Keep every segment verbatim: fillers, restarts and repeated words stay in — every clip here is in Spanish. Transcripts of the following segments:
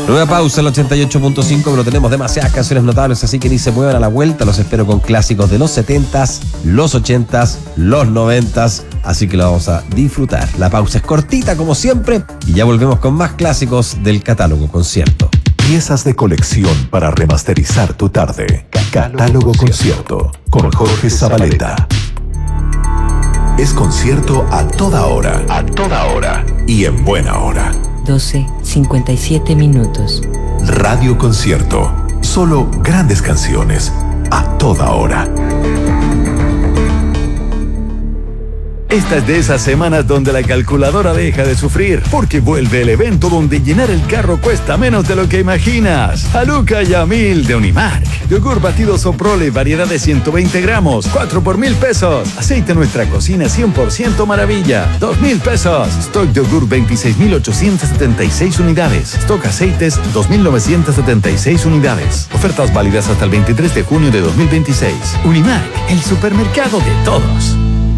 Nueva pausa en el ochenta y ocho punto cinco, pero tenemos demasiadas canciones notables, así que ni se muevan a la vuelta. Los espero con clásicos de los setentas, los ochentas, los noventas, así que lo vamos a disfrutar. La pausa es cortita como siempre y ya volvemos con más clásicos del catálogo concierto. Piezas de colección para remasterizar tu tarde. Catálogo concierto con Jorge Zabaleta. Es concierto a toda hora. A toda hora. Y en buena hora. doce cincuenta y siete minutos. Radio Concierto. Solo grandes canciones a toda hora. Esta es de esas semanas donde la calculadora deja de sufrir, porque vuelve el evento donde llenar el carro cuesta menos de lo que imaginas. Haluca Yamil de Unimark. Yogur batido Soprole, variedad de ciento veinte gramos, cuatro por mil pesos. Aceite Nuestra Cocina cien por ciento maravilla, dos mil pesos. Stock yogur veintiséis mil ochocientas setenta y seis unidades. Stock aceites dos mil novecientas setenta y seis unidades. Ofertas válidas hasta el veintitrés de junio de dos mil veintiséis. Unimark, el supermercado de todos.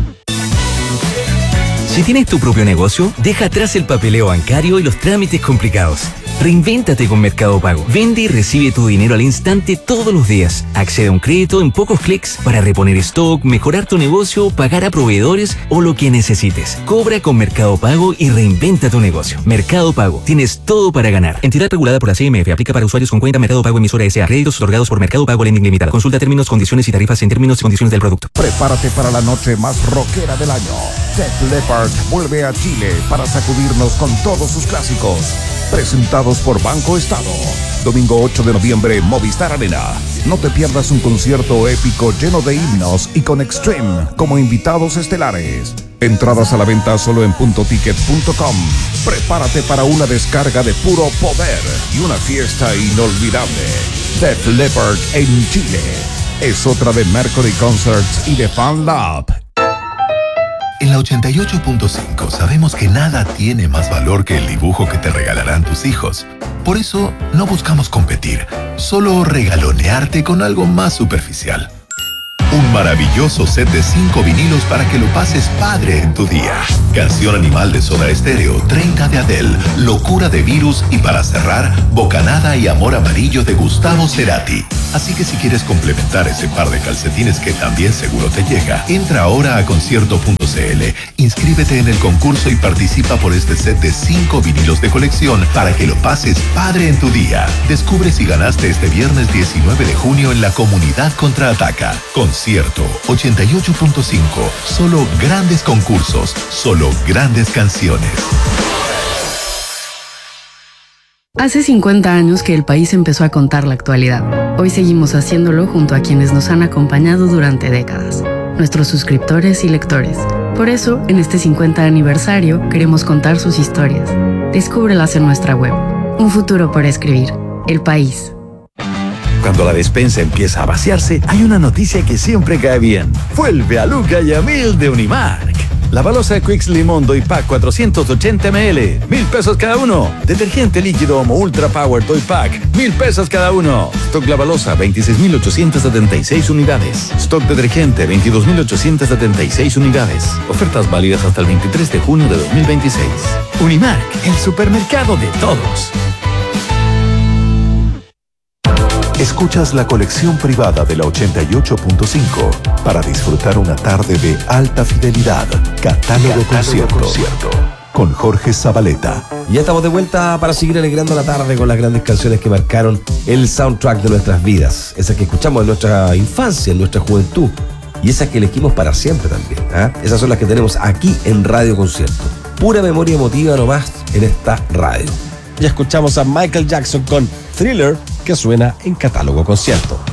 Si tienes tu propio negocio, deja atrás el papeleo bancario y los trámites complicados. Reinvéntate con Mercado Pago. Vende y recibe tu dinero al instante todos los días. Accede a un crédito en pocos clics para reponer stock, mejorar tu negocio, pagar a proveedores o lo que necesites. Cobra con Mercado Pago y reinventa tu negocio. Mercado Pago. Tienes todo para ganar. Entidad regulada por la C M F. Aplica para usuarios con cuenta Mercado Pago emisora S A. Créditos otorgados por Mercado Pago Lending Limitada. Consulta términos, condiciones y tarifas en términos y condiciones del producto. Prepárate para la noche más rockera del año. Def Leppard vuelve a Chile para sacudirnos con todos sus clásicos. Presentados por Banco Estado. Domingo ocho de noviembre, Movistar Arena. No te pierdas un concierto épico lleno de himnos y con Extreme como invitados estelares. Entradas a la venta solo en punto ticket punto com. Prepárate para una descarga de puro poder y una fiesta inolvidable. Def Leppard en Chile. Es otra de Mercury Concerts y de Fan Lab. En la ochenta y ocho punto cinco sabemos que nada tiene más valor que el dibujo que te regalarán tus hijos. Por eso no buscamos competir, solo regalonearte con algo más superficial. Un maravilloso set de cinco vinilos para que lo pases padre en tu día. Canción Animal de Soda Estéreo, treinta de Adele, Locura de Virus y para cerrar, Bocanada y Amor Amarillo de Gustavo Cerati. Así que si quieres complementar ese par de calcetines que también seguro te llega, entra ahora a concierto punto c l, inscríbete en el concurso y participa por este set de cinco vinilos de colección para que lo pases padre en tu día. Descubre si ganaste este viernes diecinueve de junio en la Comunidad Contraataca. Concierto ochenta y ocho punto cinco. Solo grandes concursos, solo grandes canciones. Hace cincuenta años que el país empezó a contar la actualidad. Hoy seguimos haciéndolo junto a quienes nos han acompañado durante décadas, nuestros suscriptores y lectores. Por eso, en este cincuenta aniversario, queremos contar sus historias. Descúbrelas en nuestra web. Un futuro por escribir. El País. Cuando la despensa empieza a vaciarse, hay una noticia que siempre cae bien. Vuelve a Haluca Yamil de Unimark. La balosa Quicks Limón Toy Pack cuatrocientos ochenta mililitros, mil pesos cada uno. Detergente líquido Omo Ultra Power Toy Pack, mil pesos cada uno. Stock La Balosa, veintiséis mil ochocientas setenta y seis unidades. Stock detergente, veintidós mil ochocientas setenta y seis unidades. Ofertas válidas hasta el veintitrés de junio de dos mil veintiséis. Unimark, el supermercado de todos. Escuchas la colección privada de la ochenta y ocho punto cinco para disfrutar una tarde de alta fidelidad. Catálogo, Catálogo concierto, concierto con Jorge Zabaleta. Ya estamos de vuelta para seguir alegrando la tarde con las grandes canciones que marcaron el soundtrack de nuestras vidas. Esas que escuchamos en nuestra infancia, en nuestra juventud. Y esas que elegimos para siempre también. ¿eh? Esas son las que tenemos aquí en Radio Concierto. Pura memoria emotiva nomás en esta radio. Ya escuchamos a Michael Jackson con Thriller, que suena en Catálogo Concierto.